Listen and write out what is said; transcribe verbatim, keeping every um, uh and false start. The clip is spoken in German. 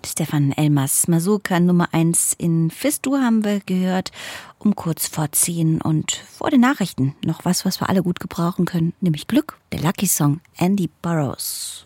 Stefan Elmers Mazurka Nummer eins in Fis-Dur haben wir gehört, um kurz vor zehn. Und vor den Nachrichten noch was, was wir alle gut gebrauchen können, nämlich Glück, der Lucky Song, Andy Burroughs.